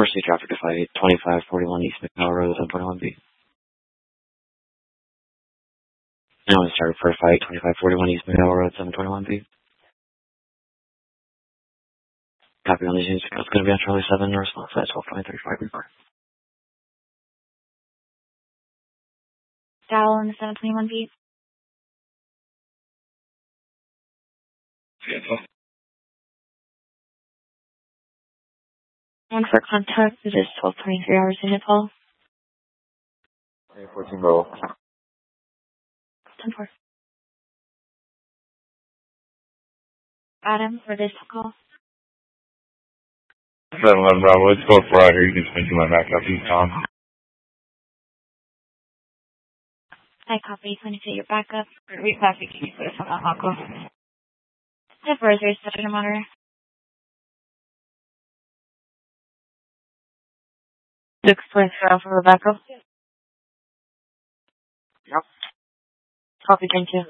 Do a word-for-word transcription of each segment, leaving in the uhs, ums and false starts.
emergency traffic to five twenty-five forty-one East McDowell Road, seven twenty-one B. Now we started for five twenty-five forty-one East McDowell Road, seven twenty-one B. Copy on these units. It's going to be on Charlie seven, response at twelve twenty-three, five report. Dial on the seven twenty-one B. And for contact, it is twelve twenty-three hours in Nepal. fourteen roll. ten four. Adam, for this call. seven eleven Bravo, it's code for right here. You can just mention my backup. He's Tom. I copy. When you say your backup, reclassification for this one on Hawko. Advisors, touching the monitor. Six points for the backup. Yep. Copy, thank you.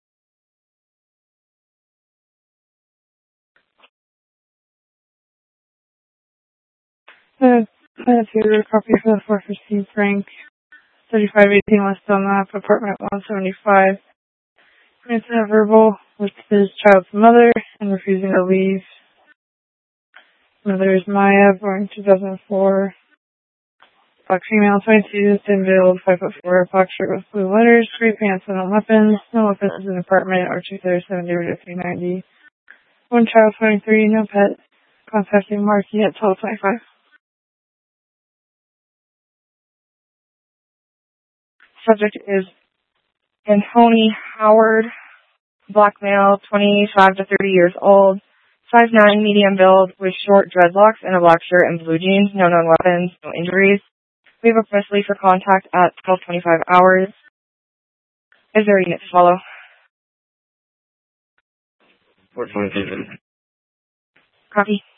Uh, I have your copy for the four fifteen Frank. thirty-five eighteen West Dunlap, apartment one seventy-five. Granted a verbal with his child's mother and refusing to leave. Mother is Maya, born two thousand four. Black female, twenty-two, thin build, five foot four, black shirt with blue letters, gray pants and no weapons. No weapons in apartment or two thirty-seven to three ninety. One child, twenty-three, no pet. Contacting Marky at twelve twenty-five. Subject is Anthony Howard, black male, twenty-five to thirty years old, five nine, medium build, with short dreadlocks and a black shirt and blue jeans, no known weapons, no injuries. We have a press release for contact at twelve twenty-five hours. Is there a unit to follow? four twenty-two. Copy.